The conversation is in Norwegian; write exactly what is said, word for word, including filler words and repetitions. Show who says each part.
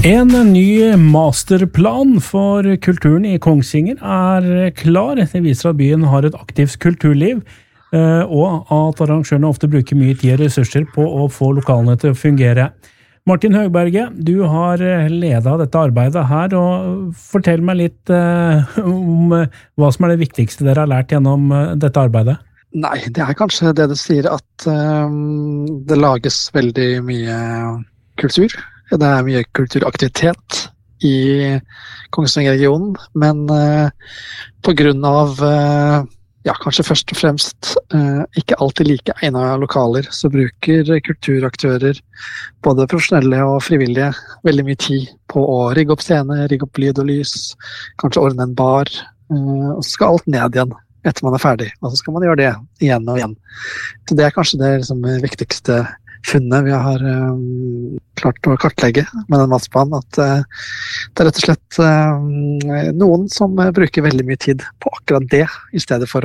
Speaker 1: En ny masterplan for kulturen i Kongsvinger er klar. Det viser at byen har et aktivt kulturliv, og at arrangørene ofte bruker mye tid og ressurser på å få lokalene til å fungere. Martin Høgberget, du har ledet dette arbeidet her, og fortell meg litt om hva som er det viktigste dere har lært gjennom dette arbeidet.
Speaker 2: Nei, det er kanskje det du sier, at um, det lages veldig mye kultur. Det er mye kulturaktivitet i Kongsvinger-regionen, men uh, på grunn av, uh, ja, kanskje først og fremst, uh, ikke alltid like egnet lokaler, så bruker kulturaktører, både profesjonelle og frivillige, veldig mye tid på å rigge opp scene, rigge opp lyd og lys, kanskje ordne en bar, uh, og så skal alt ned igjen etter man er ferdig, og så skal man gjøre det igjen og igjen. Så det er kanskje det liksom, viktigste funnet vi har um, klart å kartlegge med den masterplanen, at uh, det er rett og slett um, noen som uh, bruker veldig mye tid på akkurat det, i stedet for